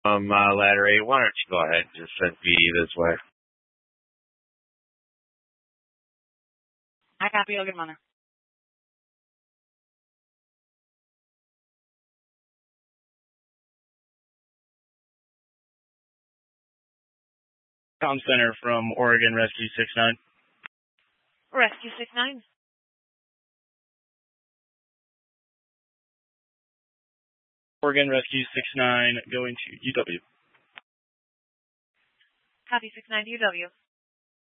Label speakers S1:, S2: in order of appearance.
S1: Ladder 8, why don't you go ahead and just send B this way?
S2: I copy, I'll get him on there.
S3: Comm Center from Oregon Rescue 69.
S2: Rescue 69.
S3: Oregon Rescue 69 going to UW.
S2: Copy 69 to UW.